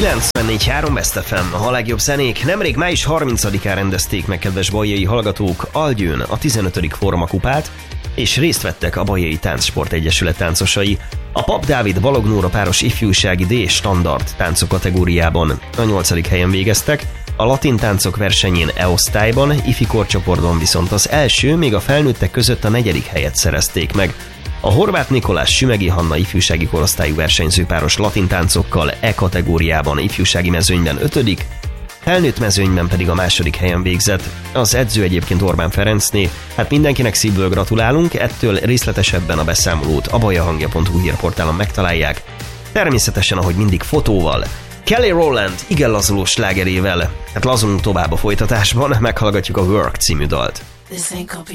94.3 Best FM, a legjobb zenék. Nemrég május 30-án rendezték meg, kedves baljai hallgatók, Algyőn a 15. Formakupát, és részt vettek a Baljai Táncsport Egyesület táncosai. A Pap Dávid Balog Nóra páros ifjúsági D standard táncok kategóriában a 8. helyen végeztek, a latin táncok versenyén E-osztályban, ifi korcsoportban viszont az első, még a felnőttek között a 4. helyet szerezték meg. A Horváth Nikolás Sümegi Hanna ifjúsági korosztályú versenyzőpáros latin táncokkal E kategóriában ifjúsági mezőnyben 5., felnőtt mezőnyben pedig a 2. helyen végzett. Az edző egyébként Orbán Ferencné. Hát mindenkinek szívből gratulálunk, ettől részletesebben a beszámolót a bajahangja.hu hírportálon megtalálják. Természetesen, ahogy mindig, fotóval. Kelly Rowland igen lazuló slágerével. Hát lazulunk tovább a folytatásban, meghallgatjuk a Work című dalt.